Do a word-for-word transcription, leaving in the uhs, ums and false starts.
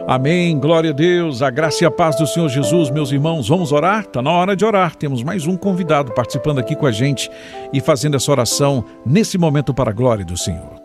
Amém, glória a Deus, a graça e a paz do Senhor Jesus, meus irmãos. Vamos orar? Está na hora de orar. Temos mais um convidado participando aqui com a gente e fazendo essa oração nesse momento para a glória do Senhor.